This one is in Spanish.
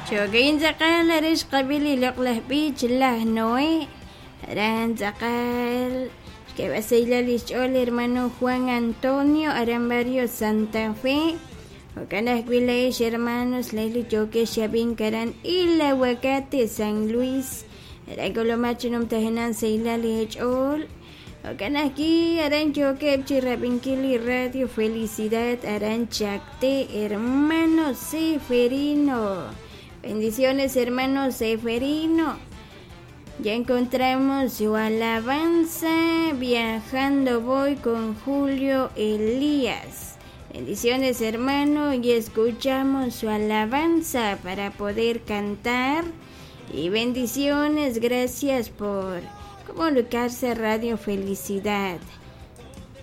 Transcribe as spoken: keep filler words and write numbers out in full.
شوقين زقال ريش قبيلي لقله بيج الله نوي ران زقال que vaseila lichol hermano Juan Antonio Arambario Santa Fe Ocanas Village hermanos Leli Choque Shabin Caran y la Huacate San Luis Regolo Machinum Tajenan Seila Lichol Ocanas aquí Aran Choque Chirrabinkili Radio Felicidad Aran Chacte hermano Seferino bendiciones hermano Seferino. Ya encontramos su alabanza, viajando voy con Julio Elías. Bendiciones hermano y escuchamos su alabanza para poder cantar. Y bendiciones, gracias por comunicarse a Radio Felicidad.